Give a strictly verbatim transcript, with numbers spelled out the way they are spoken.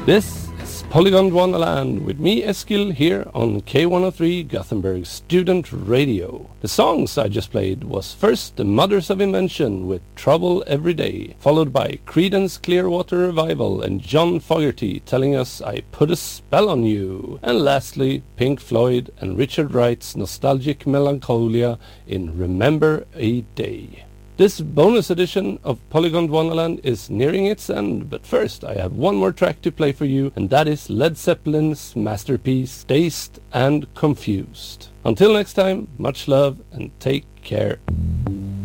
This is Polygon Wonderland with me, Eskil, here on K one oh three Gothenburg Student Radio. The songs I just played was first The Mothers of Invention with Trouble Every Day, followed by Creedence Clearwater Revival and John Fogerty telling us I Put a Spell on You, and lastly Pink Floyd and Richard Wright's nostalgic melancholia in Remember a Day. This bonus edition of Polygon Wonderland is nearing its end, but first I have one more track to play for you, and that is Led Zeppelin's masterpiece, Dazed and Confused. Until next time, much love and take care.